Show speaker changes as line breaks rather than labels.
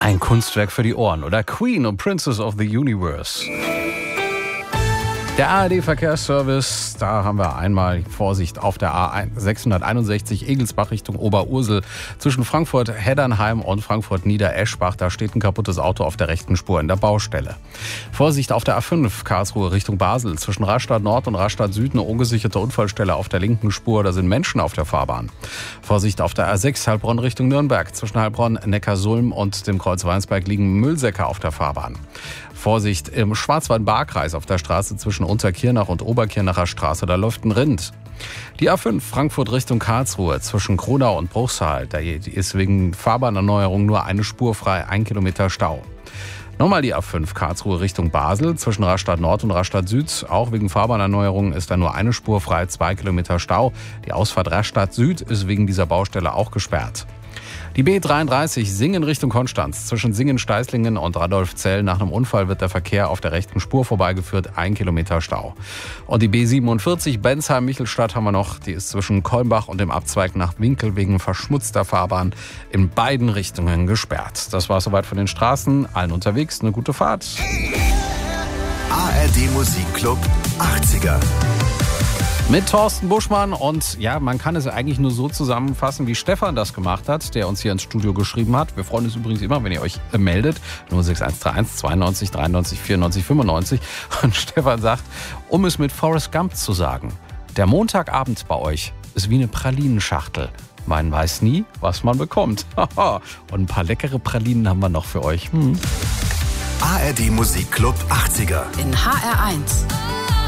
Ein Kunstwerk für die Ohren, oder? Queen und Princess of the Universe. Der ARD-Verkehrsservice, da haben wir einmal Vorsicht auf der A661 Egelsbach Richtung Oberursel. Zwischen Frankfurt-Heddernheim und Frankfurt-Niedereschbach, da steht ein kaputtes Auto auf der rechten Spur in der Baustelle. Vorsicht auf der A5 Karlsruhe Richtung Basel. Zwischen Rastatt Nord und Rastatt Süd eine ungesicherte Unfallstelle auf der linken Spur. Da sind Menschen auf der Fahrbahn. Vorsicht auf der A6 Heilbronn Richtung Nürnberg. Zwischen Heilbronn, Neckarsulm und dem Kreuz Weinsberg liegen Müllsäcke auf der Fahrbahn. Vorsicht im Schwarzwald-Baar-Kreis auf der Straße zwischen Unterkirnach und Oberkirnacher Straße, da läuft ein Rind. Die A5 Frankfurt Richtung Karlsruhe zwischen Kronau und Bruchsal, da ist wegen Fahrbahnerneuerung nur eine Spur frei, 1 Kilometer Stau. Nochmal die A5 Karlsruhe Richtung Basel zwischen Rastatt Nord und Rastatt Süd. Auch wegen Fahrbahnerneuerung ist da nur eine Spur frei, 2 Kilometer Stau. Die Ausfahrt Rastatt Süd ist wegen dieser Baustelle auch gesperrt. Die B33 Singen Richtung Konstanz. Zwischen Singen-Steißlingen und Radolfzell nach einem Unfall wird der Verkehr auf der rechten Spur vorbeigeführt, 1 Kilometer Stau. Und die B47 Bensheim-Michelstadt haben wir noch. Die ist zwischen Kolmbach und dem Abzweig nach Winkel wegen verschmutzter Fahrbahn in beiden Richtungen gesperrt. Das war soweit von den Straßen. Allen unterwegs eine gute Fahrt.
ARD Musikclub 80er.
Mit Thorsten Buschmann und ja, man kann es eigentlich nur so zusammenfassen, wie Stefan das gemacht hat, der uns hier ins Studio geschrieben hat. Wir freuen uns übrigens immer, wenn ihr euch meldet. 06131 92 93 94 95. Und Stefan sagt, um es mit Forrest Gump zu sagen, der Montagabend bei euch ist wie eine Pralinenschachtel. Man weiß nie, was man bekommt. Und ein paar leckere Pralinen haben wir noch für euch.
ARD Musikclub 80er.
In HR1.